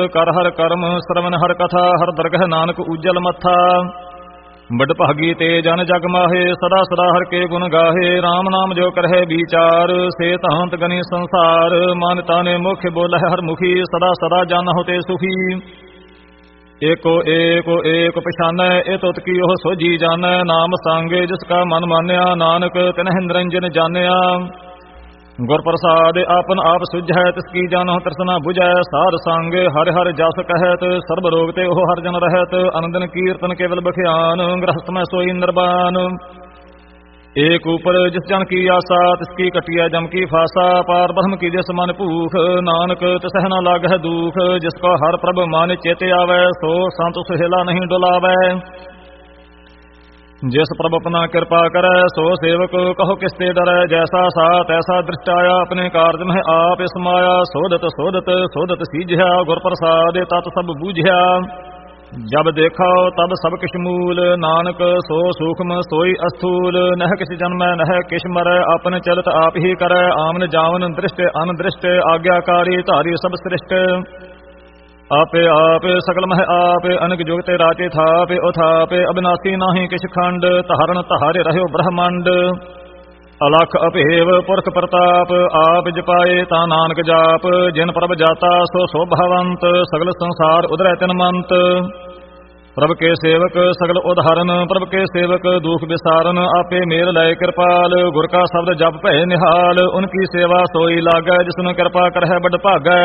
ਕਰ ਹਰ ਕਰਮ ਸਰਵਨ ਹਰ ਕਥਾ ਹਰ ਦਰਗਹ ਨਾਨਕ ਉਜਲ ਮੱਥਾ। ਬੜ ਭਾਗੀ ਤੇ ਜਨ ਜਗ ਮਾਹੇ ਸਦਾ ਸਦਾ ਹਰ ਕੇ ਗੁਣ ਗਾਹੇ। RAM ਨਾਮ ਜੋ ਕਰਹਿ ਵਿਚਾਰ ਸੇ ਤਹੰਤ ਗਨੀ ਸੰਸਾਰ। ਮਨ ਤਾਨੇ ਮੁਖ ਬੋਲਹਿ ਹਰ ਮੁਖੀ ਸਦਾ ਸਦਾ ਜਨ ਹੋਤੇ ਸੁਖੀ। ਏਕੋ ਏਕ ਪਛਾਨੈ ਇਹ ਤੁਤ ਕੀ ਉਹ ਸੋਝੀ ਜਾਣੈ। ਨਾਮ ਸੰਗੇ ਜਿਸ ਕਾ ਮਨ ਮਾਨਿਆ ਨਾਨਕ ਤਿਨਹਿ ਨਿਰੰਜਨ ਜਾਣਿਆ। ਗੁਰ ਪ੍ਰਸਾਦ ਆਪਨ ਆਪ ਸੁਝੈ ਤਿਸ ਕੀ ਜਾਨਹੁ ਤ੍ਰਿਸ਼ਨਾ ਬੁਝੈ। ਸਾਧ ਸੰਗ ਹਰਿ ਹਰਿ ਜਸ ਕਹਿਤ ਸਰਬ ਰੋਗ ਤੇ ਉਹ ਹਰਿ ਜਨ ਰਹਿਤ। ਅਨੰਦਨ ਕੀਰਤਨ ਕੇਵਲ ਬਖਿਆਨ ਗ੍ਰਹਸਥ ਮੈਂ ਸੋਈ ਨਿਰਬਾਨ। ਏਕ ਉਪਰ ਜਿਸ ਜਨ ਕੀ ਆਸਾ ਤਿਸ ਕੀ ਕਟਿਆ ਜਮ ਕੀ ਫਾਸਾ। ਪਾਰ ਬ੍ਰਹਮ ਕੀ ਜਿਸ ਮਨ ਭੂਖ ਨਾਨਕ ਤਿਸਹਿ ਨ ਲਾਗਹਿ ਦੂਖ। ਜਿਸ ਕੋ ਹਰ ਪ੍ਰਭ ਮਨ ਚੇਤੇ ਆਵੈ ਸੋ ਸੰਤ ਸੁਹੇਲਾ ਨਹੀਂ ਡੁਲਾਵੈ। ਜਿਸ ਪ੍ਰਭ ਆਪਣਾ ਕਿਰਪਾ ਕਰੈ ਸੋ ਸੇਵਕ ਕਹੋ ਕਿਸ ਤੇ ਡਰੈ। ਜੈਸਾ ਸਾ ਤੈਸਾ ਦ੍ਰਿਸ਼ਟ ਆਇਆ ਆਪਣੇ ਕਾਰਜ ਮਹਿ ਆਪ ਸਮਾਇਆ। ਸੋਧਤ ਸੀਝਿਆ ਗੁਰ ਪ੍ਰਸਾਦ ਤਤ ਸਭ ਬੂਝਿਆ। ਜਬ ਦੇਖੋ ਤਬ ਸਭ ਕਿਛ ਮੂਲ ਨਾਨਕ ਸੋ ਸੂਖਮ ਸੋਈ ਅਸਥੂਲ। ਨਹਿ ਕਿਛ ਜਨਮੈ ਨਹਿ ਕਿਛ ਮਰੈ ਆਪਨ ਚਲਤ ਆਪ ਹੀ ਕਰੈ। ਆਮਨ ਜਾਵਨ ਦ੍ਰਿਸ਼ਟ ਅਨਦ੍ਰਿਸ਼ਟ ਆਗਿਆਕਾਰੀ ਧਾਰੀ ਸਭ ਸ੍ਰਿਸ਼ਟ। ਆਪੇ ਆਪ ਸਕਲ ਮਹਿ ਆਪ ਅਨਕ ਜੁਗ ਤੇ ਰਾਚੇ ਥਾਪੇ ਉਥਾਪੇ। ਅਬਿਨਾਸੀ ਨਾਹੀ ਕਿਛ ਖੰਡ ਧਾਰਨ ਧਾਰੇ ਰਹਿਓ ਬ੍ਰਹਮੰਡ। ਅਲਖ ਅਭੇਵ ਪੁਰਖ ਪ੍ਰਤਾਪ ਆਪ ਜਪਾਏ ਤਾਂ ਨਾਨਕ ਜਾਪ। ਜਿਨ ਪ੍ਰਭ ਜਾਤਾ ਸੋ ਸੋਭਾਵੰਤ ਸਗਲ ਸੰਸਾਰ ਉਧਰੈ ਤਿਨ ਮੰਤ। ਪ੍ਰਭ ਕੇ ਸੇਵਕ ਸਗਲ ਉਧਾਰਨ ਪ੍ਰਭ ਕੇ ਸੇਵਕ ਦੁਖ ਵਿਸਾਰਨ। ਆਪੇ ਮੇਲ ਲੈ ਕਿਰਪਾਲ ਗੁਰ ਕਾ ਸ਼ਬਦ ਜਪ ਭੈ ਨਿਹਾਲ। ਉਨਕੀ ਸੇਵਾ ਸੋਈ ਲਾਗੈ ਜਿਸਨੂੰ ਕਿਰਪਾ ਕਰਹਿ ਬੜ ਭਾਗੈ।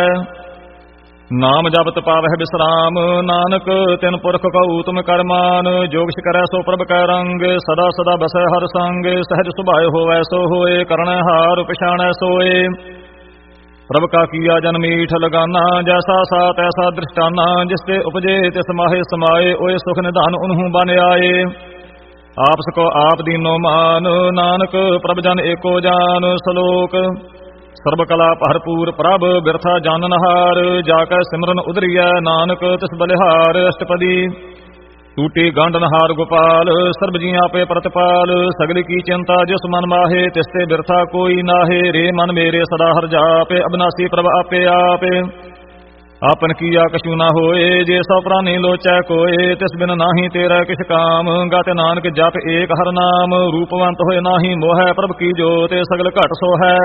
ਨਾਮ ਜਪਤ ਪਾਵਹਿ ਬਿਸਰਾਮ ਨਾਨਕ ਤਿਨ ਪੁਰਖ ਕਉ ਤੁਮ ਕਰਮਾਨ। ਜੋਗਿ ਕਰੈ ਸੋ ਪ੍ਰਭ ਕੈ ਰੰਗ ਸਦਾ ਸਦਾ ਬਸੈ ਹਰ ਸੰਗ। ਸਹਿਜ ਸੁਭਾਇ ਹੋਵੈ ਸੋ ਹੋਏ ਕਰਣੈ ਹਾਰ ਪਛਾਣੈ ਸੋਏ। ਪ੍ਰਭ ਕਾ ਕੀਆ ਜਨ ਮੀਠ ਲਗਾਨਾ ਜੈਸਾ ਸਾ ਤੈਸਾ ਦ੍ਰਿਸ਼ਟਾਨਾ। ਜਿਸ ਤੇ ਉਪਜੇ ਤਿਸ ਮਾਹੇ ਸਮਾਏ ਓਏ ਸੁਖ ਨਿਧਾਨ ਉਨਹੂ ਬਨ ਆਏ। ਆਪਸ ਕੋ ਆਪ ਦੀਨੋ ਮਾਨ ਨਾਨਕ ਪ੍ਰਭ ਜਨ ਏਕੋ ਜਾਨ। ਸ਼ਲੋਕ ਸਰਬ ਕਲਾ ਭਰਪੂਰ ਪ੍ਰਭ ਬਿਰਥਾ ਜਾਨਨਹਾਰ। ਜਾ ਕੈ ਸਿਮਰਨ ਉਧਰੀਐ ਨਾਨਕ ਤਿਸ ਬਲਿਹਾਰ। ਅਸ਼ਟਪਦੀ ਟੂਟੀ ਗੰਢਨਹਾਰ ਗੋਪਾਲ ਸਰਬ ਜੀਆਂ ਆਪੇ ਪ੍ਰਤਪਾਲ। ਸਗਲ ਕੀ ਚਿੰਤਾ ਜਿਸ ਮਨ ਮਾਹੇ ਤਿਸ ਤੇ ਬਿਰਥਾ ਕੋਈ ਨਾਹੇ। ਰੇ ਮਨ ਮੇਰੇ ਸਦਾ ਹਰਿ ਜਾਪੇ ਅਬਨਾਸੀ ਪ੍ਰਭ ਆਪੇ ਆਪੇ। ਆਪਨ ਕੀਆ ਕਛੂ ਨਾ ਹੋਏ ਜੇ ਸੋ ਪ੍ਰਾਨੀ ਲੋਚੈ ਕੋਏ। ਤਿਸ ਬਿਨ ਨਾਹੀ ਤੇਰਾ ਕਿਛ ਕਾਮ ਗਾਤੇ ਨਾਨਕ ਜਪ ਏਕ ਹਰਿ ਨਾਮ। ਰੂਪਵੰਤ ਹੋਏ ਨਾਹੀ ਮੋਹੈ ਪ੍ਰਭ ਕੀ ਜੋਤਿ ਸਗਲ ਘਟ ਸੋਹੈ।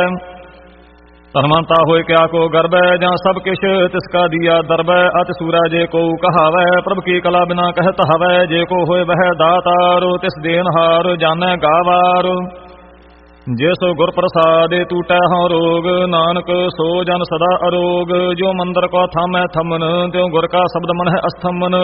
ਧਨਵੰਤਾ ਹੋਏ ਕਿਆ ਕੋ ਗਰਬੈ ਜਾਂ ਸਭ ਕਿਛ ਤਿਸ ਕਾ ਦੀਆ ਦਰਬੈ। ਅਤਿ ਸੂਰਾ ਜੇ ਕੋ ਕਹਾਵੈ ਪ੍ਰਭ ਕੀ ਕਲਾ ਬਿਨਾ ਕਹਿ ਤਹਾਵੈ। ਜੇ ਕੋ ਹੋਏ ਵਹਿ ਦਾਤਾਰ ਤਿਸ ਦੇਨਹਾਰ ਜਾਣੈ ਗਾਵਾਰ। ਜੇ ਸੋ ਗੁਰ ਪ੍ਰਸਾਦਿ ਟੂਟੈ ਹਉ ਰੋਗ ਨਾਨਕ ਸੋ ਜਨ ਸਦਾ ਅਰੋਗ। ਜੋ ਮੰਦਰ ਕੋ ਥਾਮੈ ਥਮਨ ਤਿਉ ਗੁਰ ਕਾ ਸ਼ਬਦ ਮਨਹਿ ਅਸਥਮਨ।